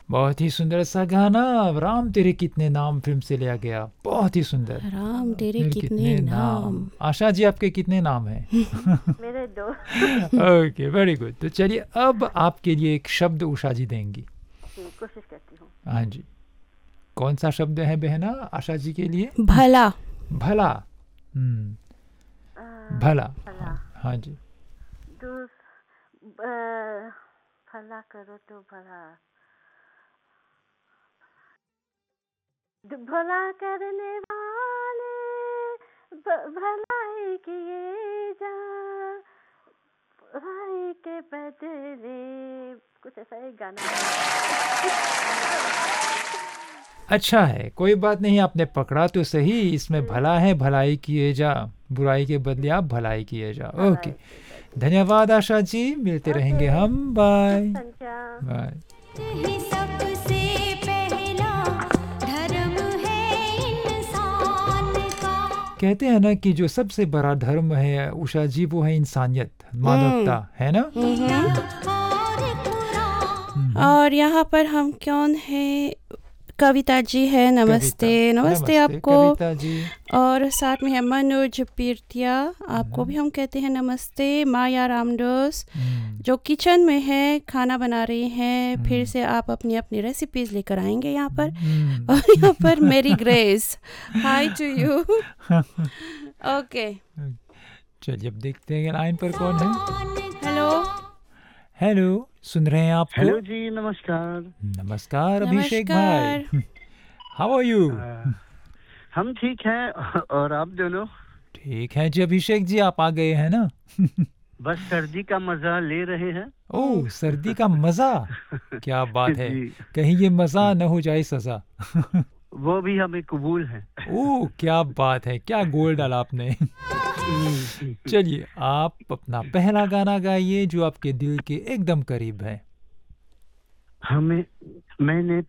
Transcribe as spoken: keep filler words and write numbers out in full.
बहुत ही सुंदर सा गाना राम तेरे कितने नाम फिल्म से लिया गया, बहुत ही सुंदर। राम तेरे मेरे कितने नाम। आशा जी आपके कितने नाम हैं? मेरे दो। Okay, very good. तो चलिए अब आपके लिए एक शब्द उषा जी देंगी। जी, कोशिश करती हूँ। हाँ जी, कौन सा शब्द है बहना आशा जी के लिए? भला। भला। हम्म, अ, भला। भला। हाँ, हाँ जी। दूस अ, भला करो तो भला, द- भला करने वाले भ- भलाई किए जा, भलाई के बदले, कुछ ऐसा ही गाना अच्छा है, कोई बात नहीं, आपने पकड़ा तो सही। इसमें भला है, भलाई किए जा, बुराई के बदले आप भलाई किए जा। भलाई ओके, के बदले। धन्यवाद आशा जी, मिलते ओके, रहेंगे हम। बाय संख्या बाय। ही सबसे पहला धर्म है इंसान का। कहते हैं ना कि जो सबसे बड़ा धर्म है उषा जी, वो है इंसानियत, मानवता, है ना? हम्म। और कुरान। हम्म, और यहाँ पर हम कौन है? कविता जी है, नमस्ते। कविता, नमस्ते आपको। कविता जी। और साथ में है मनोज पीरतिया, आपको भी हम कहते हैं नमस्ते। माया रामडोस हम्म, जो किचन में है, खाना बना रही हैं। हम्म। फिर से आप अपनी अपनी रेसिपीज लेकर आएंगे यहाँ पर। हम्म। और यहाँ पर मेरी grace, hi to you. Okay, चलिए अब देखते हैं लाइन पर कौन है। हेलो। हेलो, सुन रहे हैं आपको? हेलो जी, नमस्कार। नमस्कार अभिषेक नमस्कार। भाई, हाउ आर यू? अ, हम ठीक हैं और आप दोनों? ठीक है जी अभिषेक जी, आप आ गए हैं ना? बस सर्दी का मजा ले रहे हैं। ओह, सर्दी का मजा, क्या बात है। जी, कहीं ये मजा न हो जाए सजा। वो भी हमें कबूल है। ओह, क्या बात है, क्या गोल डाला आपने। चलिए आप अपना पहला गाना गाइए जो आपके दिल के एकदम करीब है। हमें मैंने